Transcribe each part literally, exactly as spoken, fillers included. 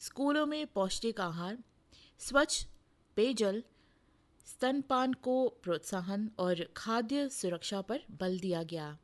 स्कूलों में पौष्टिक आहार, स्वच्छ पेयजल, स्तनपान को प्रोत्साहन और खाद्य सुरक्षा पर बल दिया गया।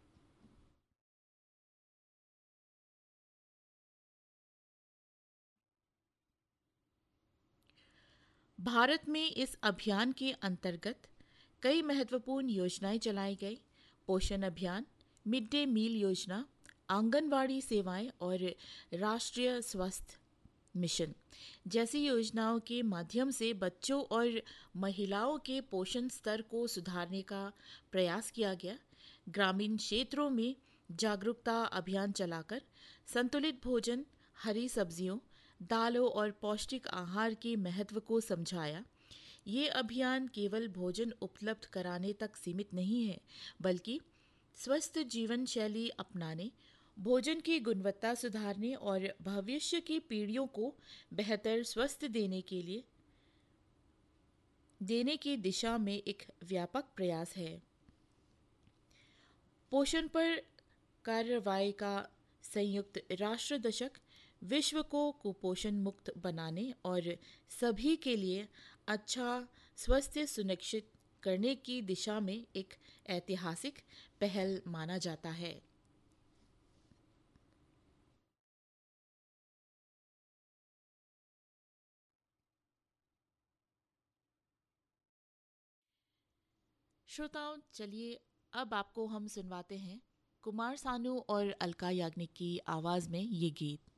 भारत में इस अभियान के अंतर्गत कई महत्वपूर्ण योजनाएं चलाई गई। पोषण अभियान, मिड डे मील योजना, आंगनवाड़ी सेवाएं और राष्ट्रीय स्वास्थ्य मिशन जैसी योजनाओं के माध्यम से बच्चों और महिलाओं के पोषण स्तर को सुधारने का प्रयास किया गया। ग्रामीण क्षेत्रों में जागरूकता अभियान चलाकर संतुलित भोजन, हरी सब्जियों, दालों और पौष्टिक आहार के महत्व को समझाया। ये अभियान केवल भोजन उपलब्ध कराने तक सीमित नहीं है, बल्कि स्वस्थ जीवन शैली अपनाने, भोजन की गुणवत्ता सुधारने और भविष्य की पीढ़ियों को बेहतर स्वस्थ देने के लिए देने की दिशा में एक व्यापक प्रयास है। पोषण पर कार्रवाई का संयुक्त राष्ट्र दशक विश्व को कुपोषण मुक्त बनाने और सभी के लिए अच्छा स्वास्थ्य सुनिश्चित करने की दिशा में एक ऐतिहासिक पहल माना जाता है। श्रोताओं, चलिए अब आपको हम सुनवाते हैं कुमार सानू और अलका याग्निक की आवाज़ में ये गीत।